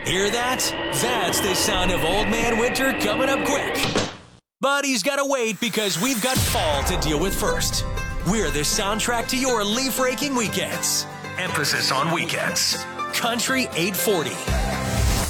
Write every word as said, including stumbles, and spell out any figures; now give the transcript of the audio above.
Hear that? That's the sound of Old Man Winter coming up quick. But he's got to wait because we've got fall to deal with first. We're the soundtrack to your leaf-raking weekends. Emphasis on weekends. Country eight forty.